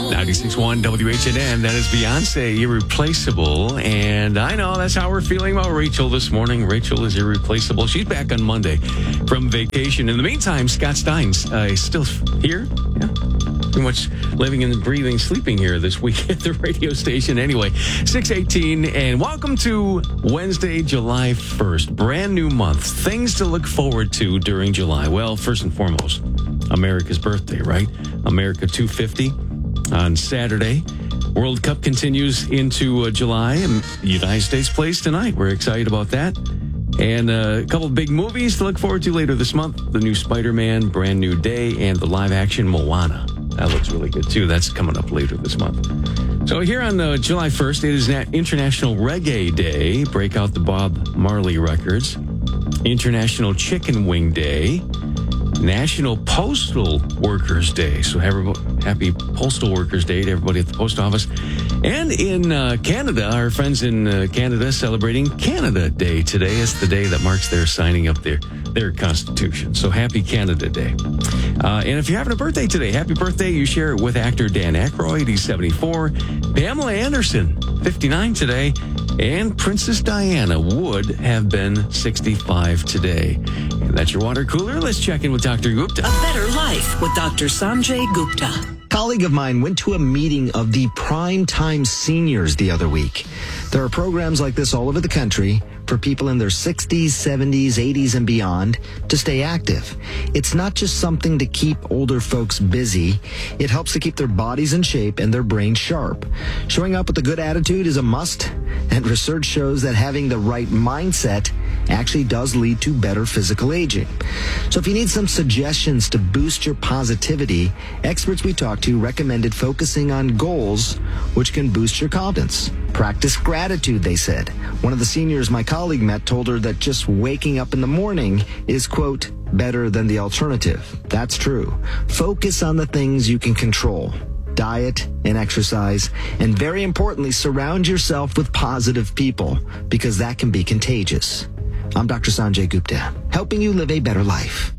96.1 WHNN, that is Beyonce, Irreplaceable. And I know that's how we're feeling about Rachel this morning. Rachel is irreplaceable. She's back on Monday from vacation. In the meantime, Scott Stein's still here. Yeah. Pretty much living and breathing, sleeping here this week at the radio station. Anyway, 6:18, and welcome to Wednesday, July 1st. Brand new month. Things to look forward to during July. Well, first and foremost, America's birthday, right? America 250 on Saturday. World Cup continues into July, and the United States plays tonight. We're excited about that. And a couple of big movies to look forward to later this month. The new Spider-Man, Brand New Day, and the live-action Moana. That looks really good, too. That's coming up later this month. So here on July 1st, it is International Reggae Day. Break out the Bob Marley records. International Chicken Wing Day. National Postal Workers Day. So happy Postal Workers Day to everybody at the post office. And in Canada, our friends in Canada celebrating Canada Day today. It's the day that marks their signing of their Constitution. So happy Canada Day. And if you're having a birthday today, happy birthday. You share it with actor Dan Aykroyd. He's 74. Pamela Anderson, 59 today. And Princess Diana would have been 65 today. And that's your water cooler. Let's check in with Dr. Gupta. A Better Life with Dr. Sanjay Gupta. A colleague of mine went to a meeting of the Prime Time Seniors the other week. There are programs like this all over the country for people in their 60s, 70s, 80s, and beyond to stay active. It's not just something to keep older folks busy. It helps to keep their bodies in shape and their brains sharp. Showing up with a good attitude is a must, and research shows that having the right mindset actually does lead to better physical aging. So if you need some suggestions to boost your positivity, experts we talked to recommended focusing on goals which can boost your confidence. Practice gratitude, they said. One of the seniors my colleague met told her that just waking up in the morning is, quote, better than the alternative. That's true. Focus on the things you can control. Diet and exercise, and very importantly, surround yourself with positive people, because that can be contagious. I'm Dr. Sanjay Gupta, helping you live a better life.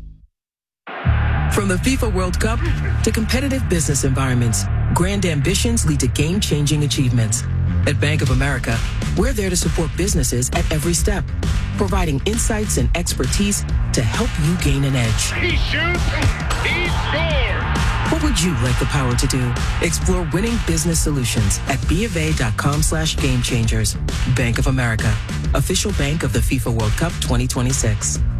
From the FIFA World Cup to competitive business environments, grand ambitions lead to game-changing achievements. At Bank of America, we're there to support businesses at every step, providing insights and expertise to help you gain an edge. He shoots, he scores! What would you like the power to do? Explore winning business solutions at BofA.com/gamechangers. Bank of America, official bank of the FIFA World Cup 2026.